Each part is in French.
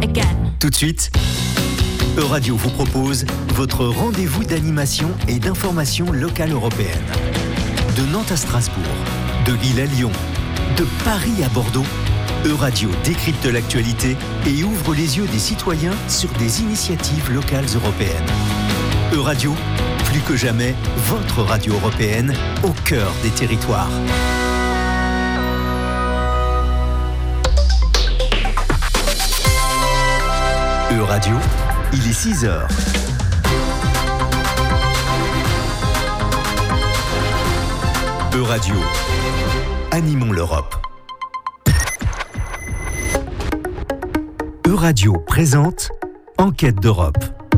again. Tout de suite, Euradio vous propose votre rendez-vous d'animation et d'information locale européenne. De Nantes à Strasbourg, de Lille à Lyon, de Paris à Bordeaux, Euradio décrypte l'actualité et ouvre les yeux des citoyens sur des initiatives locales européennes. Euradio, plus que jamais, votre radio européenne au cœur des territoires. Euradio, il est 6h. Euradio, animons l'Europe. Euradio présente Enquête d'Europe.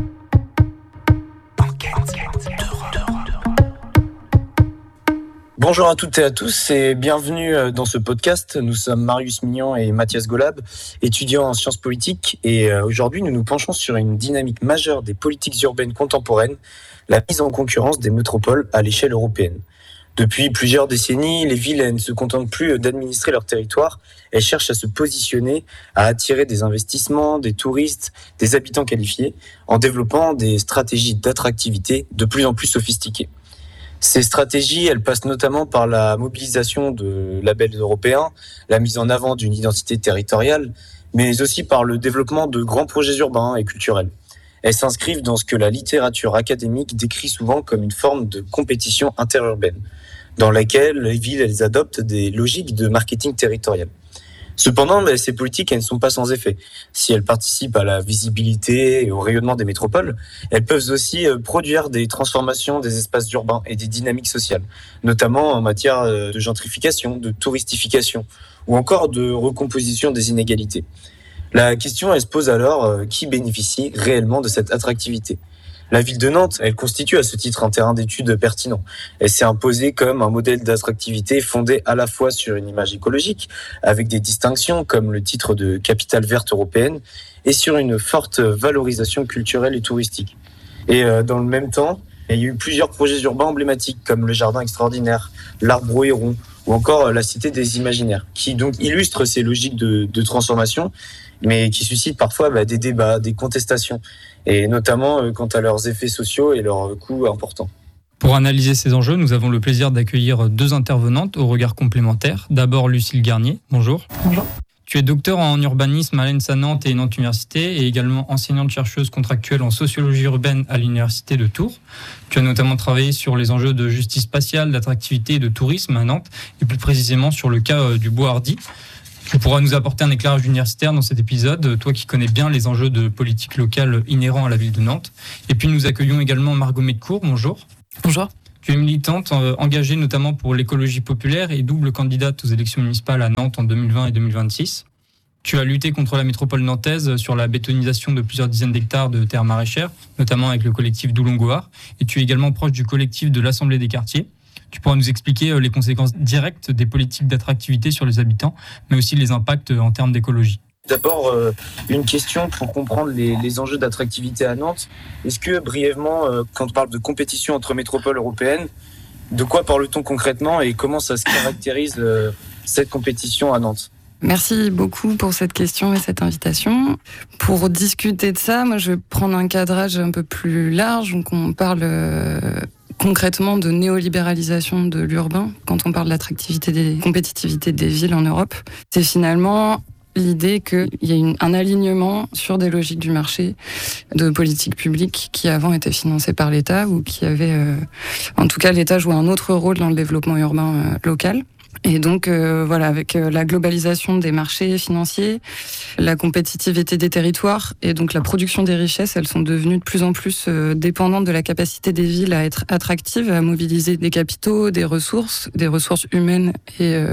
Bonjour à toutes et à tous et bienvenue dans ce podcast. Nous sommes Marius Mignon et Mathias Golab, étudiants en sciences politiques, et aujourd'hui nous nous penchons sur une dynamique majeure des politiques urbaines contemporaines, la mise en concurrence des métropoles à l'échelle européenne. Depuis plusieurs décennies, les villes ne se contentent plus d'administrer leur territoire, elles cherchent à se positionner, à attirer des investissements, des touristes, des habitants qualifiés, en développant des stratégies d'attractivité de plus en plus sophistiquées. Ces stratégies, elles passent notamment par la mobilisation de labels européens, la mise en avant d'une identité territoriale, mais aussi par le développement de grands projets urbains et culturels. Elles s'inscrivent dans ce que la littérature académique décrit souvent comme une forme de compétition interurbaine, dans laquelle les villes elles adoptent des logiques de marketing territorial. Cependant, ces politiques elles ne sont pas sans effet. Si elles participent à la visibilité et au rayonnement des métropoles, elles peuvent aussi produire des transformations des espaces urbains et des dynamiques sociales, notamment en matière de gentrification, de touristification ou encore de recomposition des inégalités. La question elle se pose alors, qui bénéficie réellement de cette attractivité ? La ville de Nantes, elle constitue à ce titre un terrain d'étude pertinent. Elle s'est imposée comme un modèle d'attractivité fondé à la fois sur une image écologique, avec des distinctions comme le titre de capitale verte européenne, et sur une forte valorisation culturelle et touristique. Et dans le même temps, il y a eu plusieurs projets urbains emblématiques comme le Jardin extraordinaire, l'Arbre au Héron, ou encore la Cité des Imaginaires, qui donc illustrent ces logiques de transformation, mais qui suscitent parfois des débats, des contestations, et notamment quant à leurs effets sociaux et leurs coûts importants. Pour analyser ces enjeux, nous avons le plaisir d'accueillir deux intervenantes au regard complémentaire. D'abord, Lucille Garnier, bonjour. Bonjour. Tu es docteur en urbanisme à l'ENSA Nantes et Nantes Université et également enseignante-chercheuse contractuelle en sociologie urbaine à l'Université de Tours. Tu as notamment travaillé sur les enjeux de justice spatiale, d'attractivité et de tourisme à Nantes et plus précisément sur le cas du Bois-Hardy. Tu pourras nous apporter un éclairage universitaire dans cet épisode, toi qui connais bien les enjeux de politique locale inhérents à la ville de Nantes. Et puis nous accueillons également Margot Medcourt, bonjour. Bonjour. Tu es militante engagée notamment pour l'écologie populaire et double candidate aux élections municipales à Nantes en 2020 et 2026. Tu as lutté contre la métropole nantaise sur la bétonisation de plusieurs dizaines d'hectares de terres maraîchères, notamment avec le collectif Doulon-Gohard. Et tu es également proche du collectif de l'Assemblée des quartiers. Tu pourras nous expliquer les conséquences directes des politiques d'attractivité sur les habitants, mais aussi les impacts en termes d'écologie. D'abord, une question pour comprendre les enjeux d'attractivité à Nantes. Est-ce que, brièvement, quand on parle de compétition entre métropoles européennes, de quoi parle-t-on concrètement et comment ça se caractérise cette compétition à Nantes ? Merci beaucoup pour cette question et cette invitation. Pour discuter de ça, moi je vais prendre un cadrage un peu plus large. Donc on parle concrètement de néolibéralisation de l'urbain quand on parle de l'attractivité des compétitivité des villes en Europe. C'est finalement l'idée qu'il y ait un alignement sur des logiques du marché de politiques publiques qui avant étaient financées par l'État ou qui avaient, en tout cas l'État jouait un autre rôle dans le développement urbain local. Et donc, avec la globalisation des marchés financiers, la compétitivité des territoires et donc la production des richesses, elles sont devenues de plus en plus dépendantes de la capacité des villes à être attractives, à mobiliser des capitaux, des ressources humaines et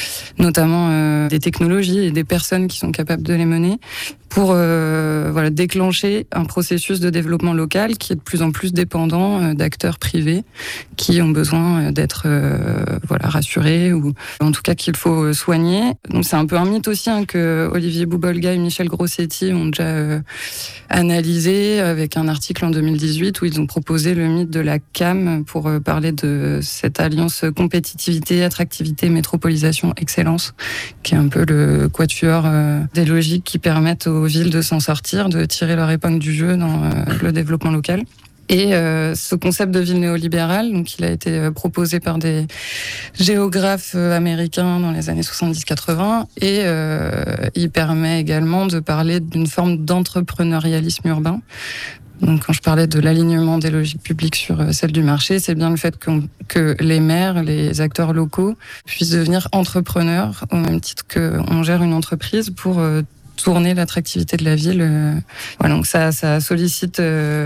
notamment des technologies et des personnes qui sont capables de les mener pour déclencher un processus de développement local qui est de plus en plus dépendant d'acteurs privés qui ont besoin d'être rassurés ou en tout cas qu'il faut soigner. Donc c'est un peu un mythe aussi que Olivier Boubolga et Michel Grossetti ont déjà analysé avec un article en 2018 où ils ont proposé le mythe de la CAM pour parler de cette alliance compétitivité, attractivité, métropolisation, excellence, qui est un peu le quatuor des logiques qui permettent aux aux villes de s'en sortir, de tirer leur épingle du jeu dans le développement local. Et ce concept de ville néolibérale, donc il a été proposé par des géographes américains dans les années 70-80 et il permet également de parler d'une forme d'entrepreneurialisme urbain. Donc quand je parlais de l'alignement des logiques publiques sur celle du marché, c'est bien le fait que les maires, les acteurs locaux puissent devenir entrepreneurs au même titre qu'on gère une entreprise pour tourner l'attractivité de la ville. Voilà, donc ça sollicite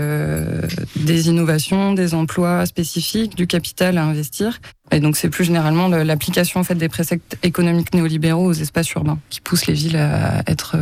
des innovations, des emplois spécifiques, du capital à investir. Et donc c'est plus généralement l'application en fait des préceptes économiques néolibéraux aux espaces urbains qui poussent les villes à être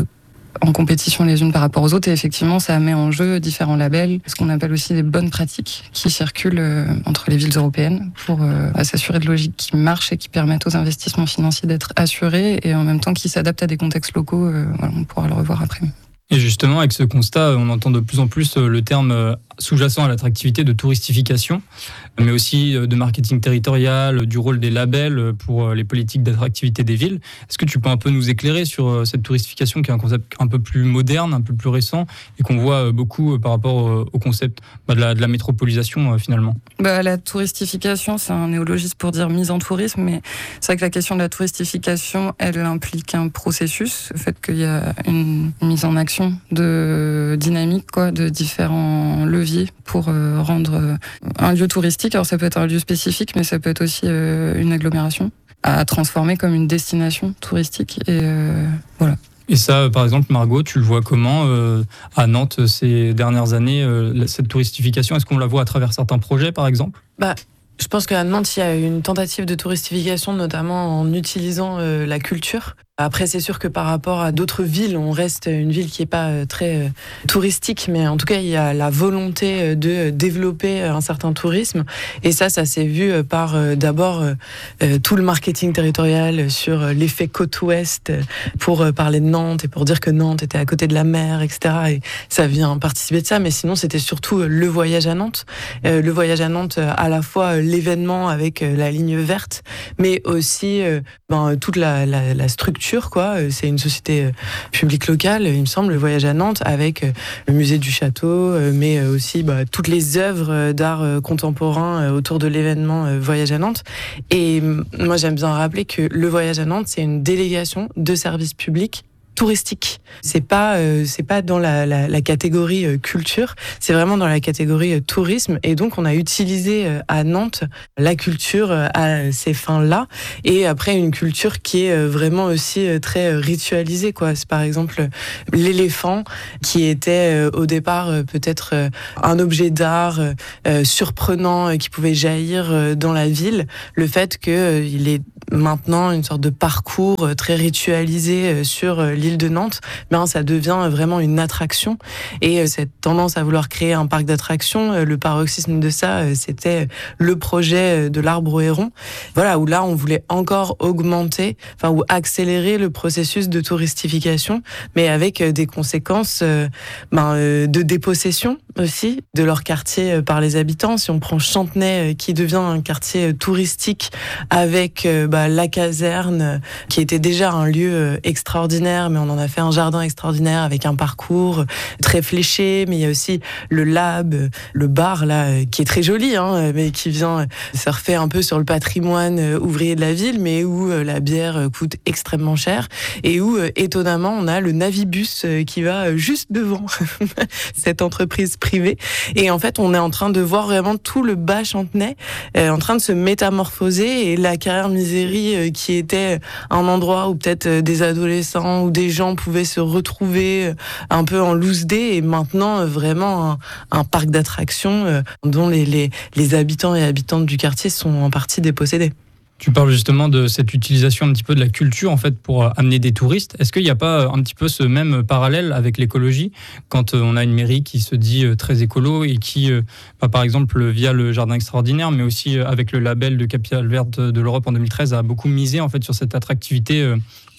en compétition les unes par rapport aux autres. Et effectivement, ça met en jeu différents labels, ce qu'on appelle aussi des bonnes pratiques qui circulent entre les villes européennes pour s'assurer de logiques qui marchent et qui permettent aux investissements financiers d'être assurés et en même temps qui s'adaptent à des contextes locaux. Voilà, on pourra le revoir après. Et justement, avec ce constat, on entend de plus en plus le terme sous-jacent à l'attractivité de touristification, mais aussi de marketing territorial, du rôle des labels pour les politiques d'attractivité des villes. Est-ce que tu peux un peu nous éclairer sur cette touristification qui est un concept un peu plus moderne, un peu plus récent et qu'on voit beaucoup par rapport au concept de la métropolisation finalement? La touristification, c'est un néologisme pour dire mise en tourisme, mais c'est vrai que la question de la touristification, elle implique un processus, le fait qu'il y a une mise en action de dynamique, de différents leviers pour rendre un lieu touristique, alors ça peut être un lieu spécifique, mais ça peut être aussi une agglomération, à transformer comme une destination touristique. Et voilà. Et ça, par exemple, Margot, tu le vois comment à Nantes ces dernières années, cette touristification? Est-ce qu'on la voit à travers certains projets, par exemple? Je pense qu'à Nantes, il y a une tentative de touristification, notamment en utilisant la culture. Après, c'est sûr que par rapport à d'autres villes, on reste une ville qui n'est pas très touristique, mais en tout cas, il y a la volonté de développer un certain tourisme. Et ça s'est vu par d'abord tout le marketing territorial sur l'effet côte ouest pour parler de Nantes et pour dire que Nantes était à côté de la mer, etc. Et ça vient participer de ça, mais sinon, c'était surtout le voyage à Nantes. Le voyage à Nantes, à la fois l'événement avec la ligne verte, mais aussi toute la structure. C'est une société publique locale, il me semble, le voyage à Nantes, avec le musée du château, mais aussi toutes les œuvres d'art contemporain autour de l'événement voyage à Nantes. Et moi, j'aime bien rappeler que le voyage à Nantes, c'est une délégation de services publics touristique. C'est pas dans la catégorie culture, c'est vraiment dans la catégorie tourisme. Et donc, on a utilisé à Nantes la culture à ces fins-là. Et après, une culture qui est vraiment aussi très ritualisée, C'est par exemple l'éléphant qui était au départ peut-être un objet d'art surprenant qui pouvait jaillir dans la ville. Le fait qu'il est maintenant une sorte de parcours très ritualisé sur l'île de Nantes, ça devient vraiment une attraction. Et cette tendance à vouloir créer un parc d'attractions, le paroxysme de ça, c'était le projet de l'Arbre au Héron. Voilà, où là, on voulait encore augmenter, ou accélérer le processus de touristification, mais avec des conséquences de dépossession aussi de leur quartier par les habitants. Si on prend Chantenay, qui devient un quartier touristique avec la caserne, qui était déjà un lieu extraordinaire, mais on en a fait un jardin extraordinaire avec un parcours très fléché, mais il y a aussi le lab, le bar là, qui est très joli, mais qui vient surfer un peu sur le patrimoine ouvrier de la ville, mais où la bière coûte extrêmement cher, et où étonnamment on a le Navibus qui va juste devant cette entreprise privée. Et en fait, on est en train de voir vraiment tout le bas Chantenay en train de se métamorphoser, et la carrière Misery qui était un endroit où peut-être des adolescents ou des gens pouvaient se retrouver un peu en loose day, et maintenant vraiment un parc d'attractions dont les habitants et habitantes du quartier sont en partie dépossédés. Tu parles justement de cette utilisation un petit peu de la culture en fait pour amener des touristes. Est-ce qu'il n'y a pas un petit peu ce même parallèle avec l'écologie quand on a une mairie qui se dit très écolo et qui, par exemple via le jardin extraordinaire, mais aussi avec le label de capitale verte de l'Europe en 2013, a beaucoup misé en fait sur cette attractivité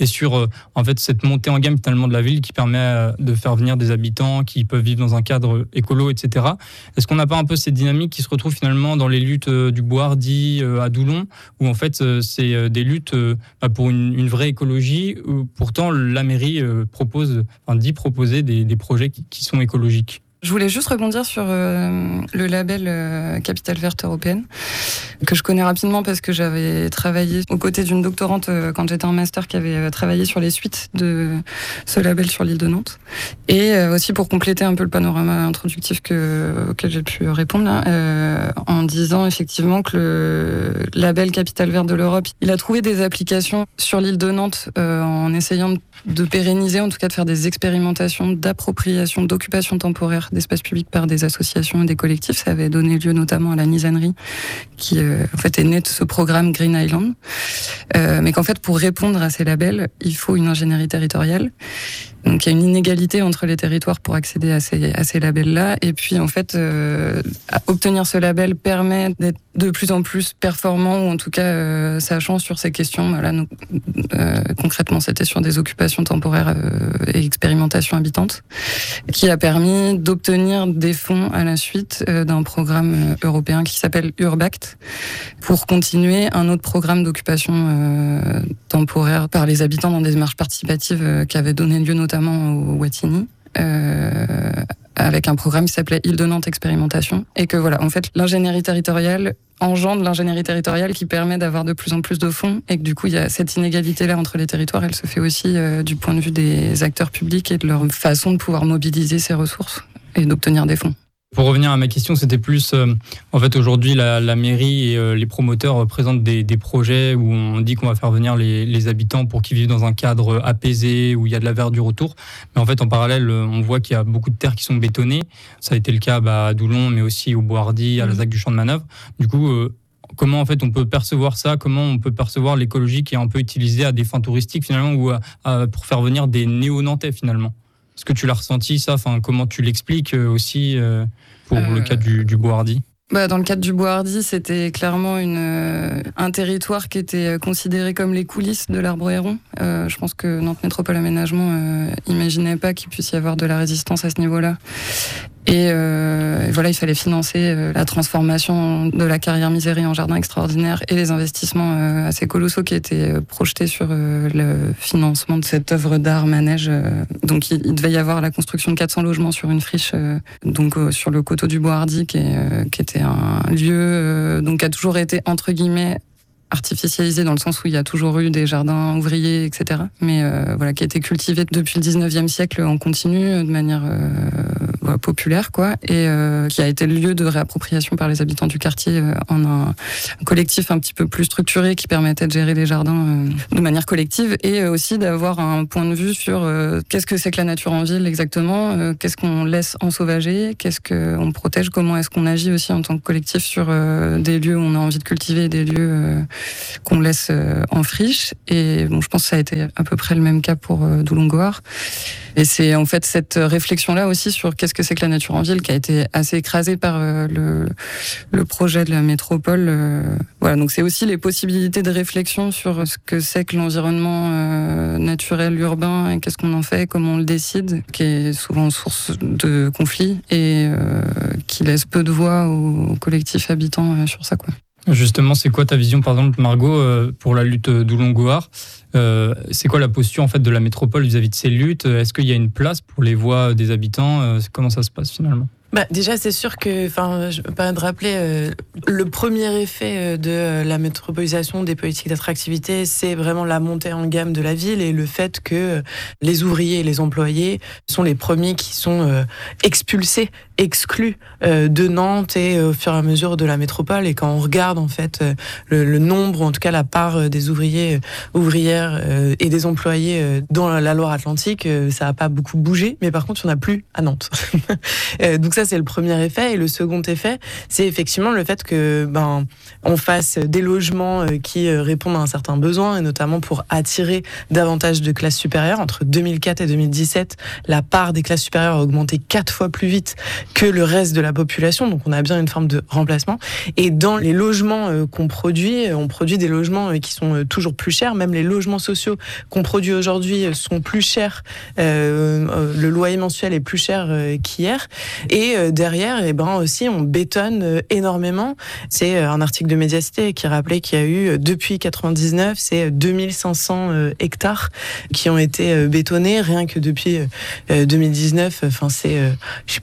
et sur en fait cette montée en gamme finalement de la ville qui permet de faire venir des habitants qui peuvent vivre dans un cadre écolo, etc. Est-ce qu'on n'a pas un peu cette dynamique qui se retrouve finalement dans les luttes du Bois-Hardy à Doulon, où en fait c'est des luttes pour une vraie écologie, où pourtant la mairie dit proposer des projets qui sont écologiques? Je voulais juste rebondir sur le label Capitale Verte Européenne, que je connais rapidement parce que j'avais travaillé aux côtés d'une doctorante quand j'étais en master qui avait travaillé sur les suites de ce label sur l'île de Nantes. Et aussi pour compléter un peu le panorama introductif auquel j'ai pu répondre là, en disant effectivement que le label Capitale Verte de l'Europe, il a trouvé des applications sur l'île de Nantes en essayant de pérenniser, en tout cas de faire des expérimentations d'appropriation, d'occupation temporaire d'espaces publics par des associations et des collectifs. Ça avait donné lieu notamment à la Nisannerie, qui en fait est née de ce programme Green Island. Mais qu'en fait, pour répondre à ces labels, il faut une ingénierie territoriale. Donc il y a une inégalité entre les territoires pour accéder à ces labels-là. Et puis en fait, obtenir ce label permet d'être de plus en plus performant, ou en tout cas sachant sur ces questions. Voilà, donc, concrètement, c'était sur des occupations temporaires et expérimentations habitantes, qui a permis d'obtenir des fonds à la suite d'un programme européen qui s'appelle Urbact, pour continuer un autre programme d'occupation temporaire par les habitants dans des démarches participatives qui avait donné lieu notamment au Wattignies, avec un programme qui s'appelait Île de Nantes Expérimentation. Et que voilà, en fait, l'ingénierie territoriale engendre l'ingénierie territoriale qui permet d'avoir de plus en plus de fonds, et que du coup, il y a cette inégalité-là entre les territoires. Elle se fait aussi du point de vue des acteurs publics et de leur façon de pouvoir mobiliser ces ressources et d'obtenir des fonds. Pour revenir à ma question, c'était plus, en fait, aujourd'hui, la mairie et les promoteurs présentent des projets où on dit qu'on va faire venir les habitants pour qu'ils vivent dans un cadre apaisé, où il y a de la verdure autour. Mais en fait, en parallèle, on voit qu'il y a beaucoup de terres qui sont bétonnées. Ça a été le cas à Doulon, mais aussi au Bois-Hardy, à la ZAC du Champ de Manœuvre. Du coup, comment en fait on peut percevoir ça? Comment on peut percevoir l'écologie qui est un peu utilisée à des fins touristiques finalement, ou pour faire venir des néo-nantais finalement? Est-ce que tu l'as ressenti ça? Enfin, comment tu l'expliques aussi pour le cas du Bois-Hardy? Dans le cadre du Bois-Hardy, c'était clairement un territoire qui était considéré comme les coulisses de l'Arbre-Héron. Je pense que Nantes Métropole Aménagement imaginait pas qu'il puisse y avoir de la résistance à ce niveau-là. Et voilà, il fallait financer la transformation de la carrière Misery en jardin extraordinaire et les investissements assez colossaux qui étaient projetés sur le financement de cette œuvre d'art manège. Donc il devait y avoir la construction de 400 logements sur une friche, donc sur le coteau du Bois-Hardy, qui était un lieu donc qui a toujours été entre guillemets artificialisé, dans le sens où il y a toujours eu des jardins ouvriers, etc. Mais voilà, qui a été cultivé depuis le 19e siècle en continu, de manière populaire, quoi, et qui a été le lieu de réappropriation par les habitants du quartier en un collectif un petit peu plus structuré qui permettait de gérer les jardins de manière collective, et aussi d'avoir un point de vue sur qu'est-ce que c'est que la nature en ville exactement, qu'est-ce qu'on laisse ensauvager, qu'est-ce qu'on protège, comment est-ce qu'on agit aussi en tant que collectif sur des lieux où on a envie de cultiver, des lieux qu'on laisse en friche. Et bon, je pense que ça a été à peu près le même cas pour Doulon-Gohard. Et c'est en fait cette réflexion-là aussi sur qu'est-ce que c'est que la nature en ville qui a été assez écrasée par le projet de la métropole. Voilà, donc c'est aussi les possibilités de réflexion sur ce que c'est que l'environnement naturel urbain, et qu'est-ce qu'on en fait, comment on le décide, qui est souvent source de conflits et qui laisse peu de voix aux collectifs habitants sur ça, quoi. Justement, c'est quoi ta vision, par exemple, Margot, pour la lutte Doulon-Gohard? C'est quoi la posture en fait de la métropole vis-à-vis de ces luttes? Est-ce qu'il y a une place pour les voix des habitants? Comment ça se passe finalement? Déjà, c'est sûr que, je me permets de rappeler, le premier effet de la métropolisation des politiques d'attractivité, c'est vraiment la montée en gamme de la ville, et le fait que les ouvriers et les employés sont les premiers qui sont expulsés, exclus de Nantes et au fur et à mesure de la métropole. Et quand on regarde en fait le nombre, en tout cas la part des ouvriers, ouvrières et des employés dans la Loire-Atlantique, ça n'a pas beaucoup bougé, mais par contre, il n'y en a plus à Nantes. Donc ça, ça, c'est le premier effet. Et le second effet, c'est effectivement le fait que on fasse des logements qui répondent à un certain besoin, et notamment pour attirer davantage de classes supérieures. Entre 2004 et 2017, la part des classes supérieures a augmenté 4 fois plus vite que le reste de la population. Donc on a bien une forme de remplacement. Et dans les logements qu'on produit, on produit des logements qui sont toujours plus chers. Même les logements sociaux qu'on produit aujourd'hui sont plus chers. Le loyer mensuel est plus cher qu'hier. Et derrière, aussi, on bétonne énormément. C'est un article de Médiacité qui rappelait qu'il y a eu, depuis 99, c'est 2500 hectares qui ont été bétonnés, rien que depuis 2019. Enfin, c'est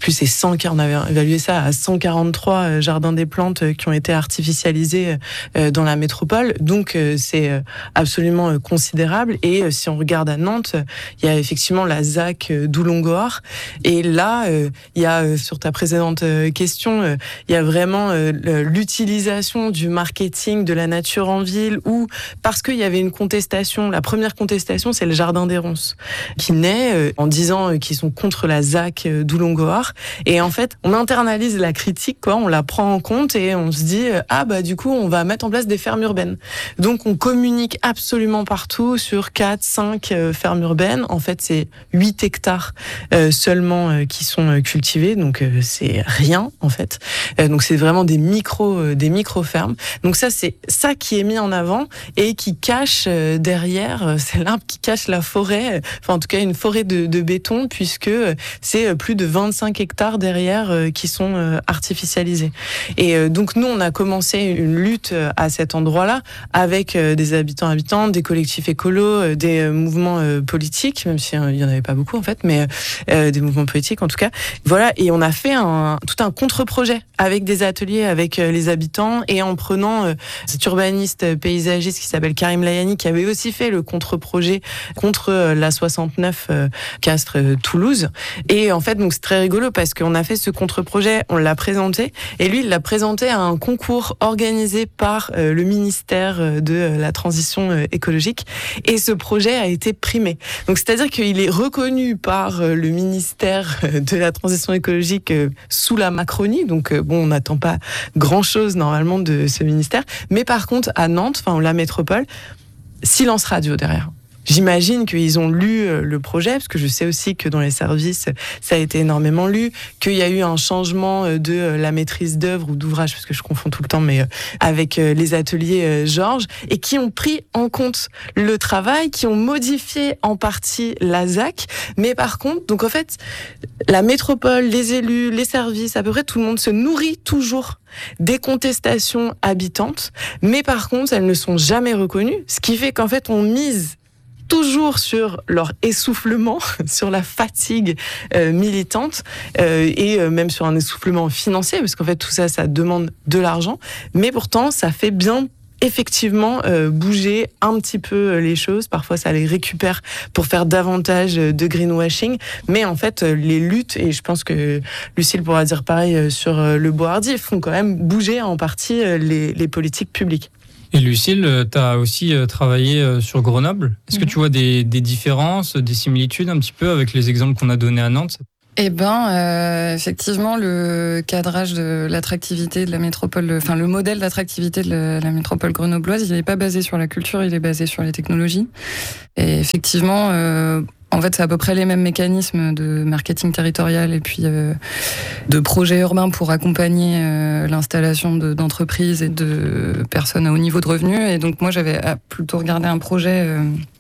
100, on avait évalué ça à 143 jardins des plantes qui ont été artificialisés dans la métropole. Donc, c'est absolument considérable. Et si on regarde à Nantes, il y a effectivement la ZAC d'Oulongoar. Et là, il y a, sur ta précédente question, il y a vraiment l'utilisation du marketing de la nature en ville, où, parce qu'il y avait une contestation, la première contestation, c'est le Jardin des Ronces, qui naît en disant qu'ils sont contre la ZAC d'Oulongoar. Et en fait, on internalise la critique, on la prend en compte et on se dit, du coup, on va mettre en place des fermes urbaines. Donc, on communique absolument partout sur 4, 5 fermes urbaines. En fait, c'est 8 hectares seulement qui sont cultivés. Donc, c'est rien, en fait. Donc, c'est vraiment des micro-fermes. Donc, ça, c'est ça qui est mis en avant et qui cache derrière, c'est l'arbre qui cache la forêt, enfin, en tout cas, une forêt de béton, puisque c'est plus de 25 hectares derrière qui sont artificialisés. Et donc, nous, on a commencé une lutte à cet endroit-là avec des habitantes, des collectifs écolos, des mouvements politiques, même s'il n'y en avait pas beaucoup, en fait, mais des mouvements politiques, en tout cas. Voilà. Et on a fait tout un contre-projet avec des ateliers avec les habitants et en prenant cet urbaniste paysagiste qui s'appelle Karim Layani, qui avait aussi fait le contre-projet contre la 69 Castres-Toulouse. Et en fait, donc c'est très rigolo parce qu'on a fait ce contre-projet, on l'a présenté, et lui, il l'a présenté à un concours organisé par le ministère de la Transition écologique, et ce projet a été primé. Donc c'est-à-dire qu'il est reconnu par le ministère de la Transition écologique sous la Macronie, donc on n'attend pas grand-chose normalement de ce ministère, mais par contre à Nantes, enfin la métropole, silence radio derrière. J'imagine qu'ils ont lu le projet, parce que je sais aussi que dans les services, ça a été énormément lu, qu'il y a eu un changement de la maîtrise d'œuvre ou d'ouvrage, parce que je confonds tout le temps, mais avec les ateliers Georges, et qui ont pris en compte le travail, qui ont modifié en partie la ZAC. Mais par contre, donc en fait, la métropole, les élus, les services, à peu près tout le monde se nourrit toujours des contestations habitantes, mais par contre, elles ne sont jamais reconnues, ce qui fait qu'en fait, on mise toujours sur leur essoufflement, sur la fatigue militante et même sur un essoufflement financier, parce qu'en fait tout ça, ça demande de l'argent, mais pourtant ça fait bien effectivement bouger un petit peu les choses. Parfois ça les récupère pour faire davantage de greenwashing, mais en fait les luttes, et je pense que Lucille pourra dire pareil sur le Bois-Hardy, font quand même bouger en partie les politiques publiques. Et Lucille, tu as aussi travaillé sur Grenoble. Est-ce que tu vois des différences, des similitudes un petit peu avec les exemples qu'on a donnés à Nantes ? Effectivement, le cadrage de l'attractivité de la métropole, enfin le modèle d'attractivité de la métropole grenobloise, il n'est pas basé sur la culture, il est basé sur les technologies. Et effectivement, en fait, c'est à peu près les mêmes mécanismes de marketing territorial et puis de projets urbains pour accompagner l'installation d'entreprises et de personnes à haut niveau de revenus. Et donc moi, j'avais plutôt regardé un projet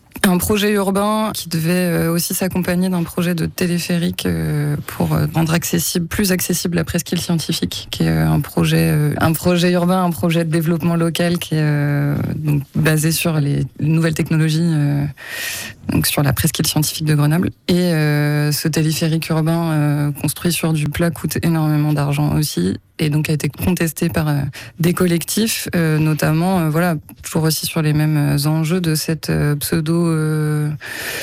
urbain qui devait aussi s'accompagner d'un projet de téléphérique pour rendre plus accessible la presqu'île scientifique, qui est un projet urbain, un projet de développement local qui est donc basé sur les nouvelles technologies, donc sur la presqu'île scientifique de Grenoble. Et ce téléphérique urbain construit sur du plat coûte énormément d'argent aussi, et donc a été contesté par des collectifs, notamment toujours aussi sur les mêmes enjeux de cette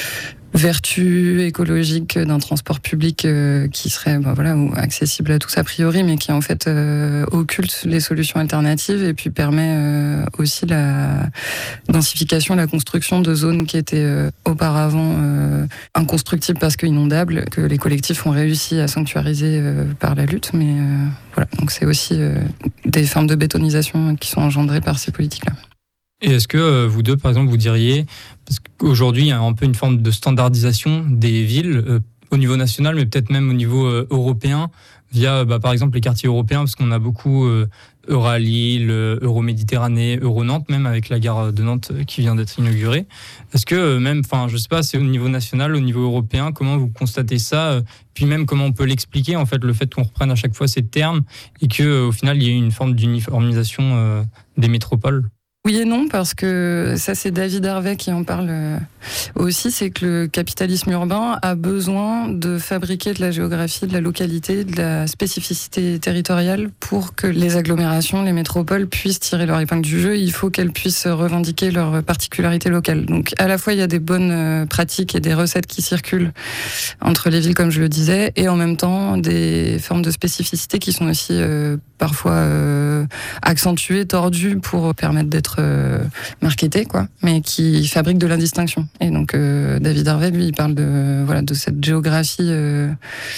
vertu écologique d'un transport public qui serait accessible à tous a priori, mais qui en fait occulte les solutions alternatives et puis permet aussi la densification, la construction de zones qui étaient auparavant inconstructibles parce qu'inondables, que les collectifs ont réussi à sanctuariser par la lutte. Mais voilà, donc c'est aussi des formes de bétonisation qui sont engendrées par ces politiques-là. Et est-ce que vous deux, par exemple, vous diriez, parce qu'aujourd'hui, il y a un peu une forme de standardisation des villes au niveau national, mais peut-être même au niveau européen, via, par exemple, les quartiers européens, parce qu'on a beaucoup Euralille, Euroméditerranée, Euro-Nantes, même avec la gare de Nantes qui vient d'être inaugurée. Est-ce que même, je sais pas, c'est au niveau national, au niveau européen, comment vous constatez ça, puis même comment on peut l'expliquer, en fait, le fait qu'on reprenne à chaque fois ces termes et qu'au final, il y ait une forme d'uniformisation des métropoles? Oui et non, parce que ça c'est David Harvey qui en parle aussi, c'est que le capitalisme urbain a besoin de fabriquer de la géographie, de la localité, de la spécificité territoriale pour que les agglomérations, les métropoles puissent tirer leur épingle du jeu. Il faut qu'elles puissent revendiquer leurs particularités locales. Donc à la fois il y a des bonnes pratiques et des recettes qui circulent entre les villes comme je le disais, et en même temps des formes de spécificité qui sont aussi parfois accentuées, tordues pour permettre d'être marketé, quoi, mais qui fabrique de l'indistinction. Et donc David Harvey, lui, il parle de cette géographie, de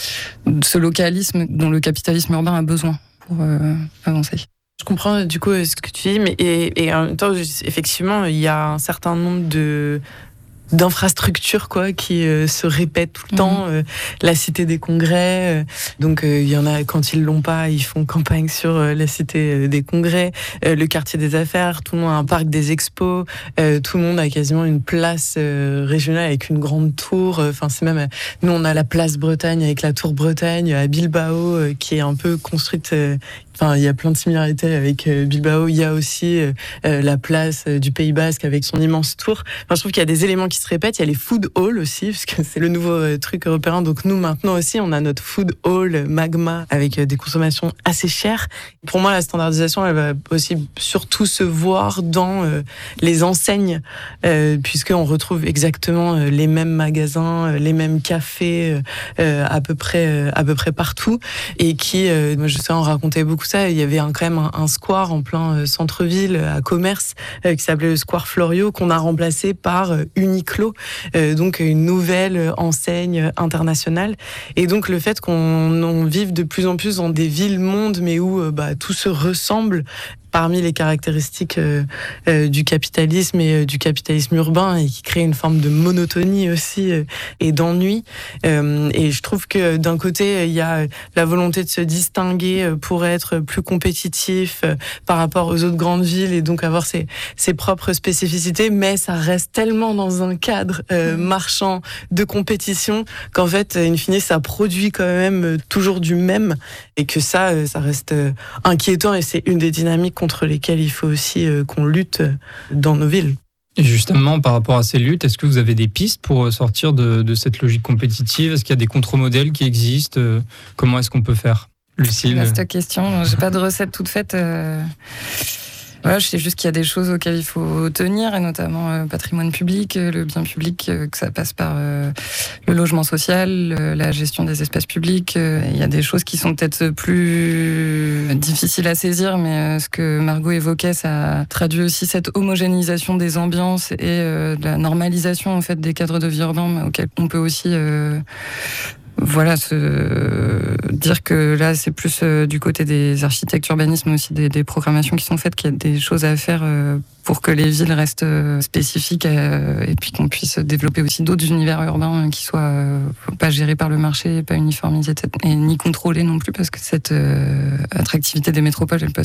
ce localisme dont le capitalisme urbain a besoin pour avancer. Je comprends du coup ce que tu dis, mais et en même temps, effectivement, il y a un certain nombre d'infrastructures qui se répètent tout le temps, la cité des congrès, donc il y en a quand ils l'ont pas, ils font campagne sur la cité des congrès, le quartier des affaires, tout le monde a un parc des expos, tout le monde a quasiment une place régionale avec une grande tour, c'est même nous on a la place Bretagne avec la tour Bretagne à Bilbao qui est un peu construite il y a plein de similarités avec Bilbao. Il y a aussi la place du Pays Basque avec son immense tour. Je trouve qu'il y a des éléments qui se répètent. Il y a les food halls aussi, parce que c'est le nouveau truc européen. Donc nous, maintenant aussi, on a notre food hall Magma avec des consommations assez chères. Pour moi, la standardisation, elle va aussi surtout se voir dans les enseignes, puisqu'on retrouve exactement les mêmes magasins, les mêmes cafés à peu près partout. Et qui, moi je sais en raconter beaucoup ça, il y avait quand même un square en plein centre-ville à Commerce qui s'appelait le Square Florio, qu'on a remplacé par Uniqlo, donc une nouvelle enseigne internationale. Et donc le fait qu'on vive de plus en plus dans des villes-mondes, mais où tout se ressemble, parmi les caractéristiques du capitalisme et du capitalisme urbain, et qui crée une forme de monotonie aussi et d'ennui. Et je trouve que d'un côté, il y a la volonté de se distinguer pour être plus compétitif par rapport aux autres grandes villes et donc avoir ses propres spécificités, mais ça reste tellement dans un cadre marchand de compétition qu'en fait, in fine, ça produit quand même toujours du même, et que ça reste inquiétant, et c'est une des dynamiques contre lesquelles il faut aussi qu'on lutte dans nos villes. Et justement, par rapport à ces luttes, est-ce que vous avez des pistes pour sortir de cette logique compétitive? Est-ce qu'il y a des contre-modèles qui existent? Comment est-ce qu'on peut faire, Lucille? Vaste question. J'ai pas de recette toute faite. Voilà, je sais juste qu'il y a des choses auxquelles il faut tenir, et notamment patrimoine public, le bien public, que ça passe par le logement social, la gestion des espaces publics. Il y a des choses qui sont peut-être plus difficiles à saisir, mais ce que Margot évoquait, ça traduit aussi cette homogénéisation des ambiances et de la normalisation en fait des cadres de vie urbains auxquels on peut aussi se dire que là, c'est plus du côté des architectes urbanisme, mais aussi des programmations qui sont faites, qu'il y a des choses à faire pour que les villes restent spécifiques et puis qu'on puisse développer aussi d'autres univers urbains qui soient pas gérés par le marché, pas uniformisés et ni contrôlés non plus, parce que cette attractivité des métropoles, elle passe